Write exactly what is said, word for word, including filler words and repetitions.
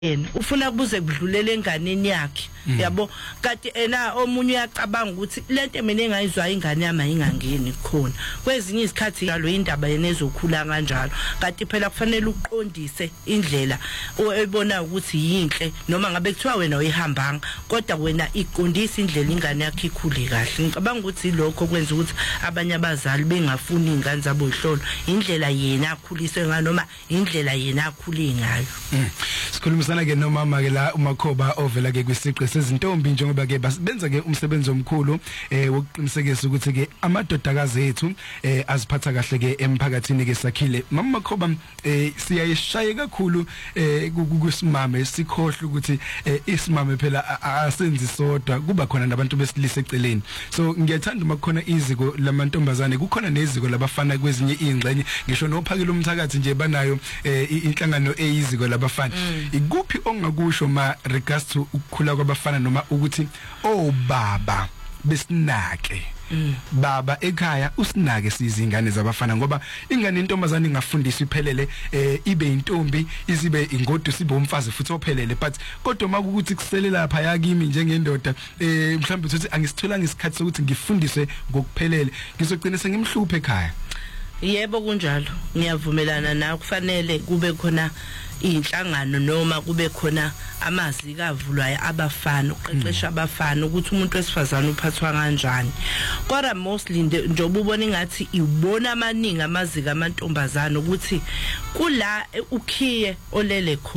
yena ufuna kubuze kudlulela enganeni yakhe yabo kanti ena omunye uyacabanga ukuthi lento mina engayizwa ingane yami ayingangeni khona kwezinye izikhathi njalo indaba yenezokhula kanjalo kanti phela kufanele uqondise indlela oyibona ukuthi yinhle noma ngabe kuthiwa wena uyihambanga kodwa wena iqondisa indlela ingane yakhe ikhule kahle ngicabanga ukuthi lokho kwenza ukuthi abanye abazali bengafuni ingane zabo ihlolo indlela yena akhuliswe ngayo noma indlela yena akhule ngayo. Sikhulumisana ke nomama ke la uMakhoba ovela ke kwisiqe sezintombi njengoba ke benza ke umsebenzi omkhulu eh wokuqinisekisa ukuthi ke amadodakazi ethu eh aziphatha kahle ke emphakathini ke sakhile. Mama Makhoba eh siyayishaye kakhulu eh kusimame sikhohle ukuthi isimame phela asenzi sodwa kuba khona nabantu besilisa eceleni. So ngiyathanda uma khona iziko lamantombazane kukhona neziko labafana kwezinye ingxenye ngisho nophakile umthakathi nje banayo inhlangano eyiziko labafana. Ikuphi ongakusho ma regards to ukukhula kwabafana noma ukuthi oh baba besinake mm. baba ekhaya usinake sizingane zabafana ngoba ingane intombazane ingafundiswa iphelele eh, ibe intombi isibe ingodo sibe umfazi futhi ophelele but kodwa makuthi kusele lapha yakimi njengendoda eh mhlawumbe uthi angisithola ngesikhathi sokuthi ngifundiswe ngokuphelele ngizogcina sengimhluphe ekhaya. Yebo kunjalo ngiyavumelana nawe kufanele kube khona inhlangano noma kube khona amaziko avulwayo abafana uqeqesha abafana ukuthi umuntu wesifazana uphathwa kanjani kodwa mostly njengoba ubona ngathi ibona amaningi amaziko amantombazana ukuthi kula ukhiye olele khona